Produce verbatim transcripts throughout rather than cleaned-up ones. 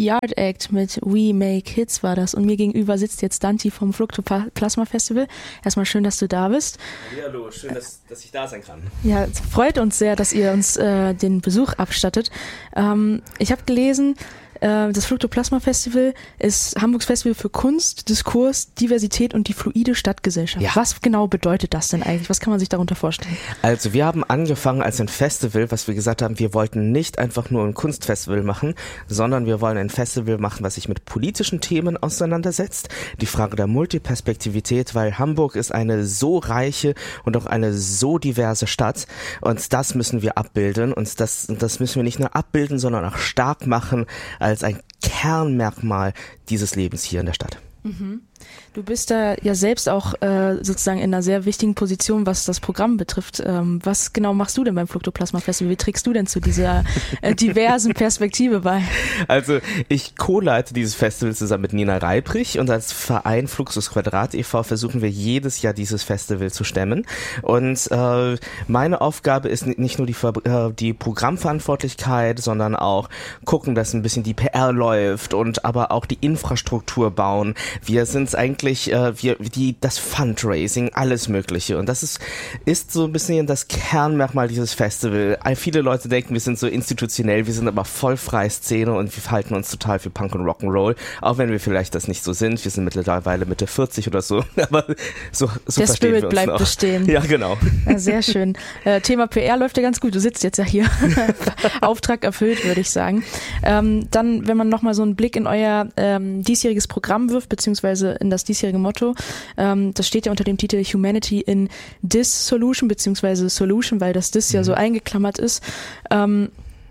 Yard Act mit We Make Hits war das. Und mir gegenüber sitzt jetzt Dante vom Fruktoplasma Festival. Erstmal schön, dass du da bist. Ja, hallo, schön, dass, dass ich da sein kann. Ja, es freut uns sehr, dass ihr uns äh, den Besuch abstattet. Ähm, ich habe gelesen, das Fruktoplasma Festival ist Hamburgs Festival für Kunst, Diskurs, Diversität und die fluide Stadtgesellschaft. Ja. Was genau bedeutet das denn eigentlich? Was kann man sich darunter vorstellen? Also wir haben angefangen als ein Festival, was wir gesagt haben, wir wollten nicht einfach nur ein Kunstfestival machen, sondern wir wollen ein Festival machen, was sich mit politischen Themen auseinandersetzt. Die Frage der Multiperspektivität, weil Hamburg ist eine so reiche und auch eine so diverse Stadt und das müssen wir abbilden und das, das müssen wir nicht nur abbilden, sondern auch stark machen als ein Kernmerkmal dieses Lebens hier in der Stadt. Mhm. Du bist da ja selbst auch äh, sozusagen in einer sehr wichtigen Position, was das Programm betrifft. Ähm, was genau machst du denn beim Fruktoplasma Festival? Wie trägst du denn zu dieser äh, diversen Perspektive bei? Also ich co-leite dieses Festival zusammen mit Nina Reibrich und als Verein Fluxus Quadrat e V versuchen wir jedes Jahr dieses Festival zu stemmen. Und äh, meine Aufgabe ist nicht nur die, äh, die Programmverantwortlichkeit, sondern auch gucken, dass ein bisschen die P R läuft und aber auch die Infrastruktur bauen. Wir sind eigentlich äh, wir die das Fundraising, alles Mögliche und das ist ist so ein bisschen das Kernmerkmal dieses Festival. Viele Leute denken, wir sind so institutionell, wir sind aber voll freie Szene und wir verhalten uns total für Punk und Rock'n'Roll, auch wenn wir vielleicht das nicht so sind. Wir sind mittlerweile Mitte vierzig oder so, aber so, so der verstehen Spirit wir uns bleibt noch. bestehen. Ja, genau. Ja, sehr schön. Äh, Thema P R läuft ja ganz gut. Du sitzt jetzt ja hier. Auftrag erfüllt, würde ich sagen. Ähm, dann, wenn man nochmal so einen Blick in euer ähm, diesjähriges Programm wirft, beziehungsweise in das diesjährige Motto. Ähm, das steht ja unter dem Titel Humanity in Dissolution, beziehungsweise Solution, weil das Dis mhm. ja so eingeklammert ist. Ähm,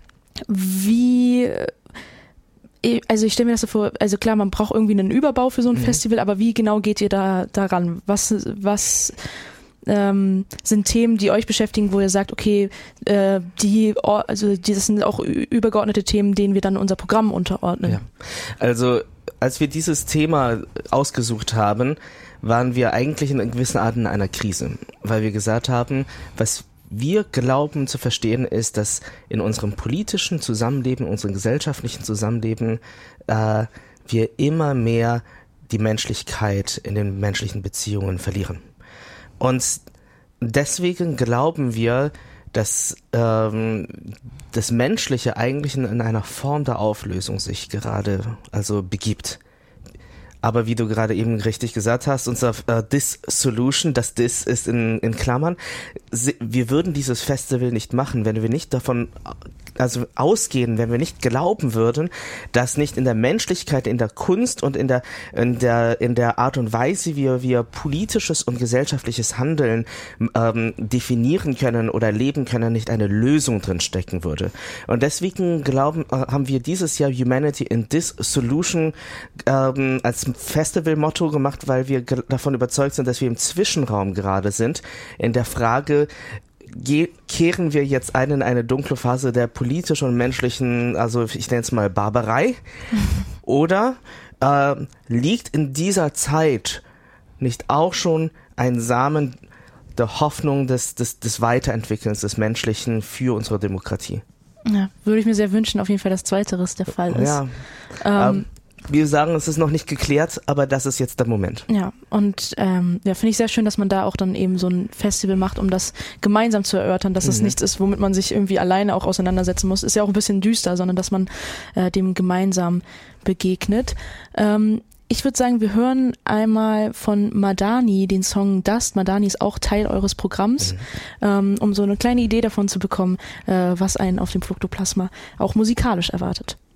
wie, also ich stelle mir das so vor, also klar, man braucht irgendwie einen Überbau für so ein mhm. Festival, aber wie genau geht ihr da daran? Was, was ähm, sind Themen, die euch beschäftigen, wo ihr sagt, okay, äh, die, also die, das sind auch übergeordnete Themen, denen wir dann unser Programm unterordnen? Ja. Also als wir dieses Thema ausgesucht haben, waren wir eigentlich in einer gewissen Art in einer Krise, weil wir gesagt haben, was wir glauben zu verstehen ist, dass in unserem politischen Zusammenleben, unserem gesellschaftlichen Zusammenleben äh, wir immer mehr die Menschlichkeit in den menschlichen Beziehungen verlieren. Und deswegen glauben wir, dass ähm, das Menschliche eigentlich in, in einer Form der Auflösung sich gerade also begibt. Aber wie du gerade eben richtig gesagt hast, unser äh, Dissolution, das Dis ist in, in Klammern, wir würden dieses Festival nicht machen, wenn wir nicht davon also ausgehen, wenn wir nicht glauben würden, dass nicht in der Menschlichkeit, in der Kunst und in der in der in der Art und Weise, wie wir, wir politisches und gesellschaftliches Handeln ähm, definieren können oder leben können, nicht eine Lösung drin stecken würde. Und deswegen glauben haben wir dieses Jahr Humanity in Dissolution ähm, als Festivalmotto gemacht, weil wir ge- davon überzeugt sind, dass wir im Zwischenraum gerade sind, in der Frage, Ge- kehren wir jetzt ein in eine dunkle Phase der politischen und menschlichen, also ich nenne es mal Barbarei, oder äh, liegt in dieser Zeit nicht auch schon ein Samen der Hoffnung des, des, des Weiterentwickelns des Menschlichen für unsere Demokratie? Ja, würde ich mir sehr wünschen, auf jeden Fall, dass Zweiteres der Fall ist. Ja. Ähm, ähm, Wir sagen, es ist noch nicht geklärt, aber das ist jetzt der Moment. Ja, und ähm, ja, finde ich sehr schön, dass man da auch dann eben so ein Festival macht, um das gemeinsam zu erörtern, dass mhm. es nichts ist, womit man sich irgendwie alleine auch auseinandersetzen muss. Ist ja auch ein bisschen düster, sondern dass man äh, dem gemeinsam begegnet. Ähm, ich würde sagen, wir hören einmal von Madani den Song Dust. Madani ist auch Teil eures Programms, mhm. ähm, um so eine kleine Idee davon zu bekommen, äh, was einen auf dem Fruktoplasma auch musikalisch erwartet.